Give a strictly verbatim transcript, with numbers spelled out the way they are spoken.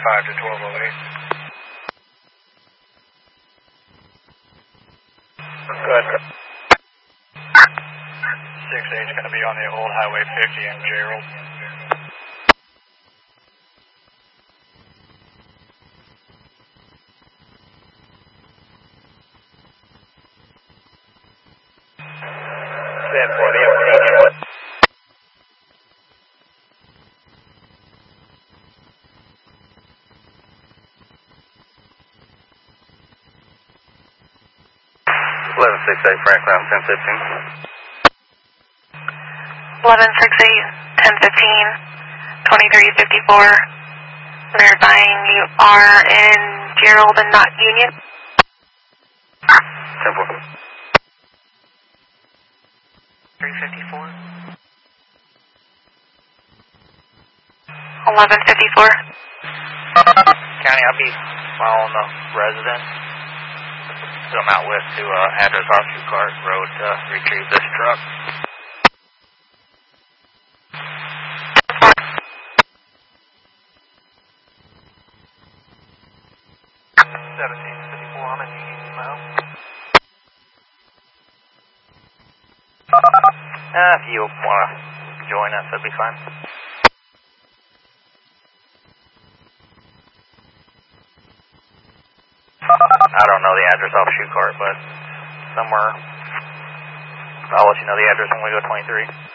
five to twelve oh eight. Good. six eight is going to be on the old Highway fifty in Gerald. Stand for the approach. eleven six eight Franklin, ten fifteen. eleven six eight, ten fifteen, twenty-three fifty-four. Verifying you are in Gerald and not Union. Simple. three fifty-four. eleven fifty-four. County, I'll be following the resident. So I'm out west to uh, address Offshoot Cart Road to retrieve this truck. seventeen fifty-four, I'm in Union now. Uh, if you want to join us, that'd be fine. I don't know the address off Shoe Cart, but somewhere, I'll let you know the address when we go twenty-three.